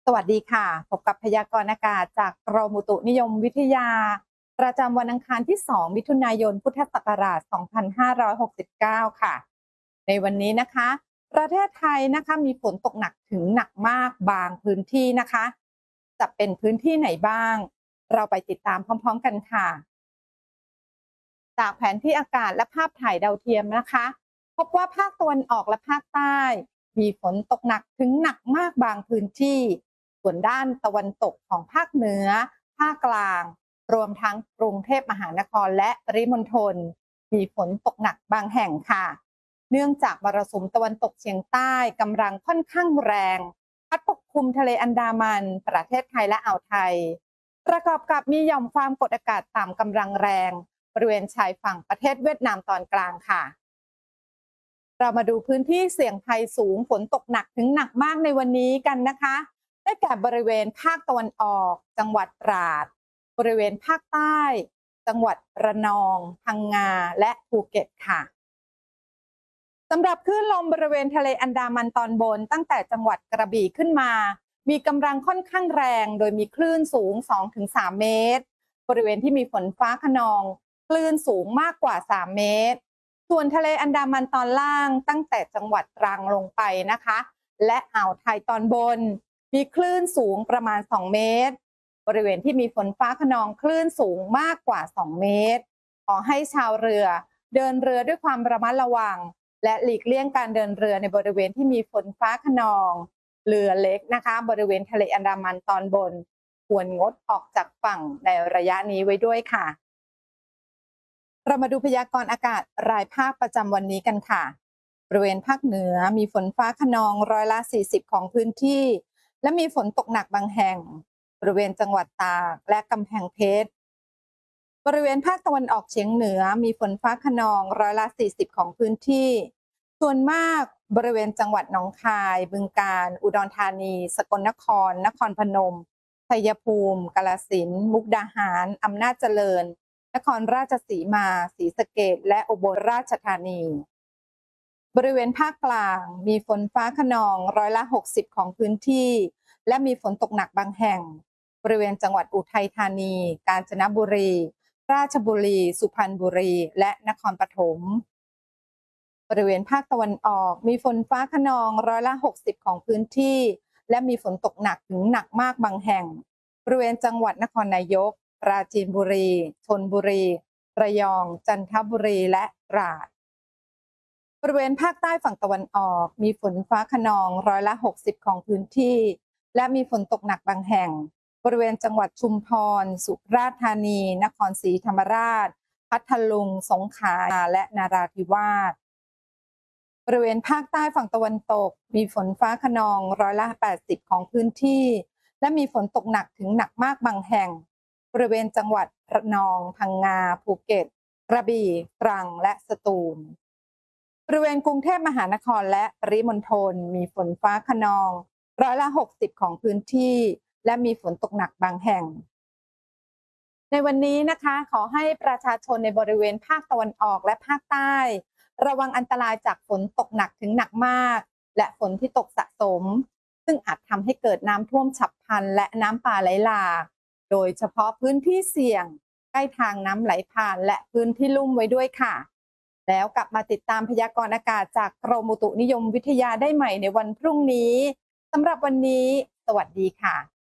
สวัสดีค่ะพบกับพยากรณ์อากาศจากกรมอุตุนิยมวิทยาประจำวันอังคารที่ 2 มิถุนายน พุทธศักราช 2569 ค่ะ ในวันนี้นะคะ ประเทศไทยนะคะมีฝนตกหนักถึงหนักมากบางพื้นที่นะคะ จะเป็นพื้นที่ไหนบ้าง เราไปติดตามพร้อมๆกันค่ะ จากแผนที่อากาศและภาพถ่ายดาวเทียมนะคะพบว่าภาคตะวันออกและภาคใต้มีฝนตกหนักถึงหนักมากบางพื้นที่ส่วนด้านตะวันตกของภาคเหนือภาคกลางรวมทั้งกรุงเทพมหานครและปริมณฑลมีฝนตกหนักบางแห่งค่ะเนื่องจากมรสุมตะวันตกเฉียงใต้กำลังค่อนข้างแรงพัดปกคลุมทะเลอันดามันประเทศไทยและอ่าวไทยประกอบกับมีหย่อมความกดอากาศต่ำกำลังแรงบริเวณชายฝั่งประเทศเวียดนามตอนกลางค่ะเรามาดูพื้นที่เสี่ยงภัยสูงฝนตกหนักถึงหนักมากในวันนี้กันนะคะได้แก่บริเวณภาคตะวันออกจังหวัดตราดบริเวณภาคใต้จังหวัดระนองพังงาและภูเก็ตค่ะสำหรับคลื่นลมบริเวณทะเลอันดามันตอนบนตั้งแต่จังหวัดกระบี่ขึ้นมามีกำลังค่อนข้างแรงโดยมีคลื่นสูง 2-3 เมตรบริเวณที่มีฝนฟ้าคะนองคลื่นสูงมากกว่า 3 เมตรส่วนทะเลอันดามันตอนล่างตั้งแต่จังหวัดตรังลงไปนะคะและอ่าวไทยตอนบนมีคลื่นสูงประมาณ 2 เมตรบริเวณที่มีฝนฟ้าคะนองคลื่นสูงมากกว่า 2 เมตรขอให้ชาวเรือเดินเรือด้วยความระมัดระวังและหลีกเลี่ยงการเดินเรือในบริเวณที่มีฝนฟ้าคะนองเรือเล็กนะคะบริเวณทะเลอันดามันตอนบนควรงดออกจากฝั่งในระยะนี้ไว้ด้วยค่ะเรามาดูพยากรณ์อากาศรายภาคประจำวันนี้กันค่ะบริเวณภาคเหนือมีฝนฟ้าคะนอง40%ของพื้นที่และมีฝนตกหนักบางแห่งบริเวณจังหวัดตากและกำแพงเพชรบริเวณภาคตะวันออกเฉียงเหนือมีฝนฟ้าคะนอง40%ของพื้นที่ส่วนมากบริเวณจังหวัดหนองคายบึงกาฬอุดรธานีสกลนครนครพนมชัยภูมิกาฬสินธุ์มุกดาหารอำนาจเจริญนครราชสีมาศรีสะเกษและอุบลราชธานีบริเวณภาคกลางมีฝนฟ้าคะนอง60%ของพื้นที่และมีฝนตกหนักบางแห่งบริเวณจังหวัดอุทัยธานีกาญจนบุรีราชบุรีสุพรรณบุรีและนครปฐมบริเวณภาคตะวันออกมีฝนฟ้าคะนอง60%ของพื้นที่และมีฝนตกหนักถึงหนักมากบางแห่งบริเวณจังหวัดนครนายกปราจีนบุรีชลบุรีระยองจันทบุรีและตราดบริเวณภาคใต้ฝั่งตะวันออกมีฝนฟ้าคะนอง60%ของพื้นที่และมีฝนตกหนักบางแห่งบริเวณจังหวัดชุมพรสุราษฎร์ธานีนครศรีธรรมราชพัทลุงสงขลาและนราธิวาสบริเวณภาคใต้ฝั่งตะวันตกมีฝนฟ้าคะนอง80%ของพื้นที่และมีฝนตกหนักถึงหนักมากบางแห่งบริเวณจังหวัดระนองพังงาภูเก็ตกระบี่ตรังและสตูลบริเวณกรุงเทพมหานครและปริมณฑลมีฝนฟ้าคะนอง60%ของพื้นที่และมีฝนตกหนักบางแห่งในวันนี้นะคะขอให้ประชาชนในบริเวณภาคตะวันออกและภาคใต้ระวังอันตรายจากฝนตกหนักถึงหนักมากและฝนที่ตกสะสมซึ่งอาจทำให้เกิดน้ำท่วมฉับพลันและน้ำป่าไหลหลากโดยเฉพาะพื้นที่เสี่ยงใกล้ทางน้ำไหลผ่านและพื้นที่ลุ่มไว้ด้วยค่ะแล้วกลับมาติดตามพยากรณ์อากาศจากกรมอุตุนิยมวิทยาได้ใหม่ในวันพรุ่งนี้สำหรับวันนี้สวัสดีค่ะ